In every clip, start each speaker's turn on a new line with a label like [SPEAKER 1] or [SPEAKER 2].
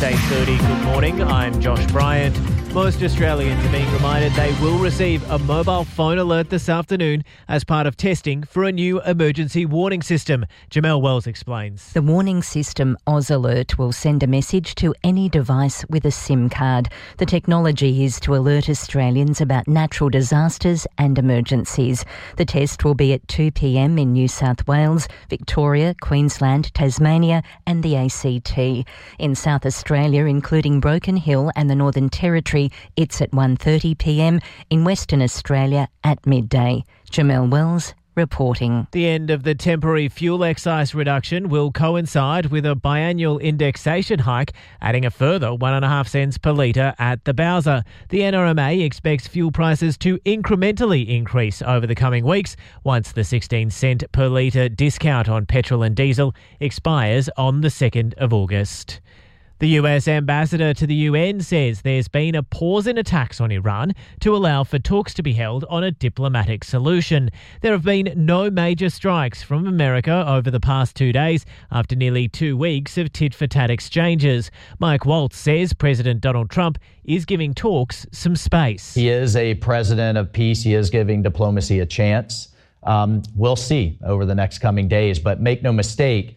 [SPEAKER 1] 8:30. Good morning, I'm Josh Bryant. Most Australians are being reminded they will receive a mobile phone alert this afternoon as part of testing for a new emergency warning system. Jamelle Wells explains.
[SPEAKER 2] The warning system Oz Alert will send a message to any device with a SIM card. The technology is to alert Australians about natural disasters and emergencies. The test will be at 2 p.m. in New South Wales, Victoria, Queensland, Tasmania and the ACT. In South Australia, including Broken Hill and the Northern Territory, it's at 1:30 p.m. In Western Australia at midday. Jamelle Wells reporting.
[SPEAKER 1] The end of the temporary fuel excise reduction will coincide with a biannual indexation hike, adding a further 1.5 cents per litre at the Bowser. The NRMA expects fuel prices to incrementally increase over the coming weeks once the 16 cent per litre discount on petrol and diesel expires on the 2nd of August. The US ambassador to the UN says there's been a pause in attacks on Iran to allow for talks to be held on a diplomatic solution. There have been no major strikes from America over the past 2 days after nearly 2 weeks of tit-for-tat exchanges. Mike Waltz says President Donald Trump is giving talks some space.
[SPEAKER 3] He is a president of peace. He is giving diplomacy a chance. We'll see over the next coming days, but make no mistake,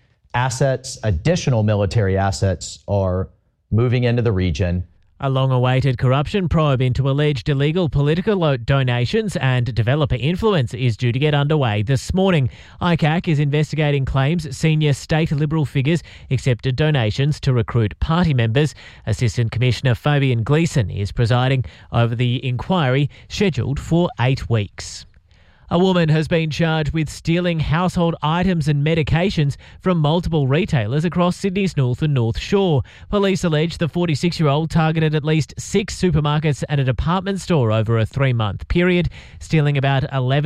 [SPEAKER 3] additional military assets are moving into the region.
[SPEAKER 1] A long-awaited corruption probe into alleged illegal political donations and developer influence is due to get underway this morning. ICAC is investigating claims senior state Liberal figures accepted donations to recruit party members. Assistant Commissioner Fabian Gleeson is presiding over the inquiry, scheduled for 8 weeks. A woman has been charged with stealing household items and medications from multiple retailers across Sydney's North and North Shore. Police allege the 46-year-old targeted at least 6 supermarkets and a department store over a 3-month period, stealing about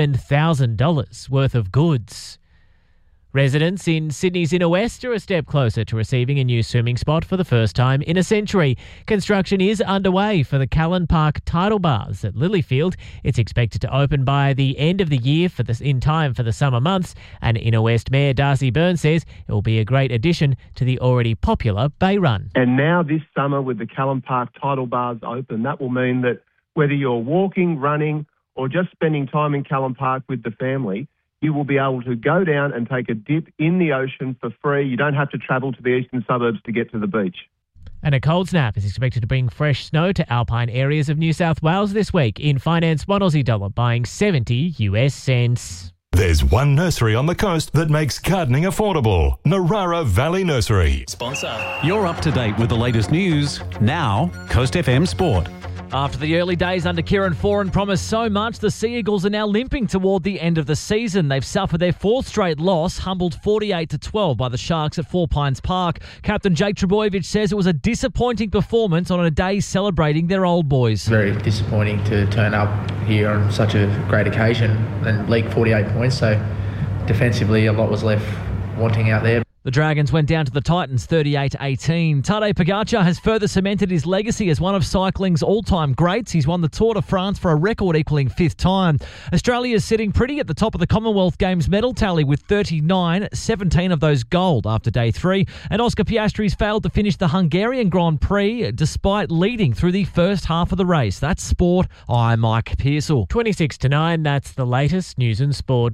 [SPEAKER 1] $11,000 worth of goods. Residents in Sydney's Inner West are a step closer to receiving a new swimming spot for the first time in a century. Construction is underway for the Callan Park Tidal Baths at Lilyfield. It's expected to open by the end of the year in time for the summer months, and Inner West Mayor Darcy Byrne says it will be a great addition to the already popular Bay Run.
[SPEAKER 4] And now this summer with the Callan Park Tidal Baths open, that will mean that whether you're walking, running or just spending time in Callan Park with the family, you will be able to go down and take a dip in the ocean for free. You don't have to travel to the eastern suburbs to get to the beach.
[SPEAKER 1] And a cold snap is expected to bring fresh snow to alpine areas of New South Wales this week. In finance, $1 Aussie buying 70 US cents.
[SPEAKER 5] There's one nursery on the coast that makes gardening affordable. Narara Valley Nursery.
[SPEAKER 6] Sponsor. You're up to date with the latest news. Now, Coast FM Sport.
[SPEAKER 7] After the early days under Kieran Foran promised so much, the Sea Eagles are now limping toward the end of the season. They've suffered their 4th straight loss, humbled 48-12 by the Sharks at Four Pines Park. Captain Jake Trbojevic says it was a disappointing performance on a day celebrating their old boys.
[SPEAKER 8] Very disappointing to turn up here on such a great occasion and leak 48 points, so defensively a lot was left wanting out there.
[SPEAKER 7] The Dragons went down to the Titans 38-18. Tadej Pogacar has further cemented his legacy as one of cycling's all-time greats. He's won the Tour de France for a record-equaling 5th time. Australia is sitting pretty at the top of the Commonwealth Games medal tally with 39, 17 of those gold after day 3. And Oscar Piastri's failed to finish the Hungarian Grand Prix despite leading through the first half of the race. That's sport. I'm Mike Pearsall.
[SPEAKER 1] 26-9, that's the latest news and sport.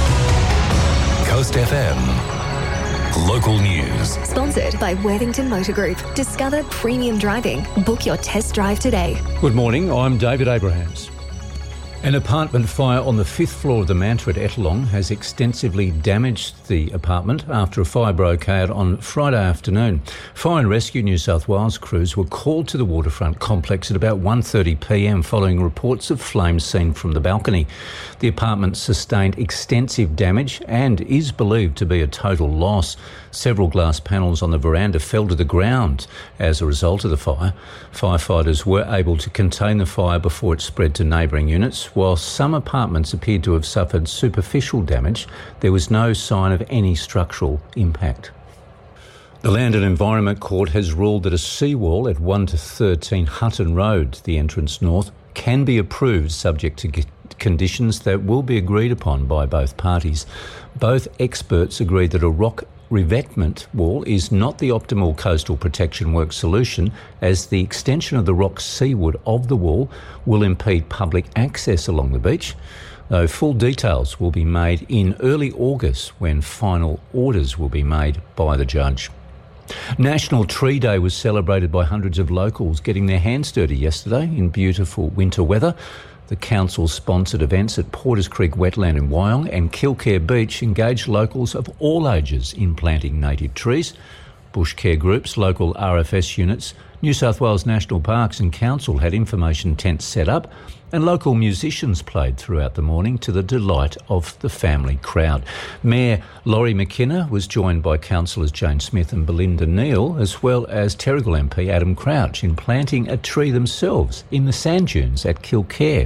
[SPEAKER 5] Coast FM. Local news.
[SPEAKER 9] Sponsored by Worthington Motor Group. Discover premium driving. Book your test drive today.
[SPEAKER 10] Good morning, I'm David Abrahams. An apartment fire on the 5th floor of the Mantra at Ettalong has extensively damaged the apartment after a fire broke out on Friday afternoon. Fire and Rescue New South Wales crews were called to the waterfront complex at about 1:30 p.m. following reports of flames seen from the balcony. The apartment sustained extensive damage and is believed to be a total loss. Several glass panels on the veranda fell to the ground as a result of the fire. Firefighters were able to contain the fire before it spread to neighbouring units. While some apartments appeared to have suffered superficial damage, there was no sign of any structural impact. The Land and Environment Court has ruled that a seawall at 1 to 13 Hutton Road, the entrance north, can be approved subject to conditions that will be agreed upon by both parties. Both experts agree that a rock revetment wall is not the optimal coastal protection work solution, as the extension of the rock seaward of the wall will impede public access along the beach, though full details will be made in early August when final orders will be made by the judge. National Tree Day was celebrated by hundreds of locals getting their hands dirty yesterday in beautiful winter weather. The council-sponsored events at Porters Creek Wetland in Wyong and Kilcare Beach engaged locals of all ages in planting native trees. Bush care groups, local RFS units, New South Wales National Parks and Council had information tents set up, and local musicians played throughout the morning to the delight of the family crowd. Mayor Laurie McKenna was joined by councillors Jane Smith and Belinda Neal, as well as Terrigal MP Adam Crouch, in planting a tree themselves in the sand dunes at Kilcare.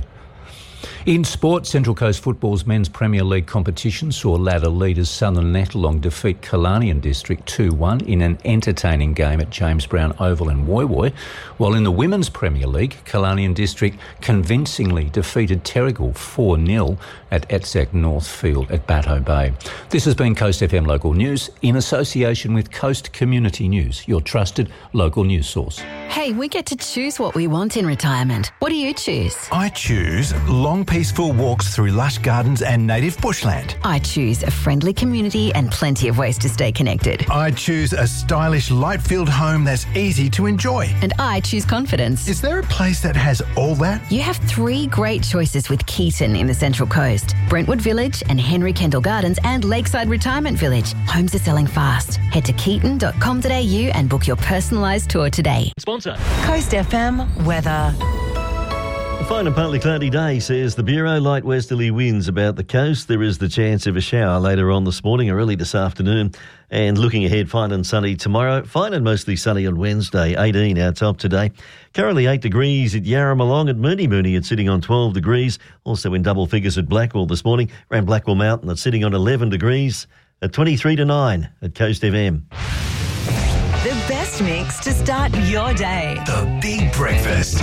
[SPEAKER 10] In sport, Central Coast Football's Men's Premier League competition saw ladder leaders Southern Nettlong defeat Kalanian District 2-1 in an entertaining game at James Brown Oval in Woy Woy, while in the Women's Premier League, Kalanian District convincingly defeated Terrigal 4-0 at Etzek Northfield at Batto Bay. This has been Coast FM Local News in association with Coast Community News, your trusted local news source.
[SPEAKER 11] Hey, we get to choose what we want in retirement. What do you choose?
[SPEAKER 12] I choose long, peaceful walks through lush gardens and native bushland.
[SPEAKER 11] I choose a friendly community and plenty of ways to stay connected.
[SPEAKER 12] I choose a stylish, light-filled home that's easy to enjoy.
[SPEAKER 11] And I choose confidence.
[SPEAKER 12] Is there a place that has all that?
[SPEAKER 11] You have 3 great choices with Keaton in the Central Coast: Brentwood Village and Henry Kendall Gardens and Lakeside Retirement Village. Homes are selling fast. Head to keaton.com.au and book your personalised tour today.
[SPEAKER 13] Sponsor
[SPEAKER 14] Coast FM weather.
[SPEAKER 13] A fine and partly cloudy day, says the Bureau. Light westerly winds about the coast. There is the chance of a shower later on this morning or early this afternoon. And looking ahead, fine and sunny tomorrow. Fine and mostly sunny on Wednesday, 18 our top today. Currently 8 degrees at Yarramalong. At Mooney it's sitting on 12 degrees. Also in double figures at Blackwell this morning. Around Blackwell Mountain, it's sitting on 11 degrees. At 23 to 9 at Coast FM.
[SPEAKER 14] The best mix to start your day.
[SPEAKER 12] The Big Breakfast.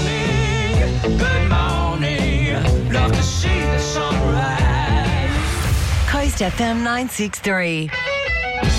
[SPEAKER 15] Good morning, love to see the sunrise.
[SPEAKER 14] Coast FM 963.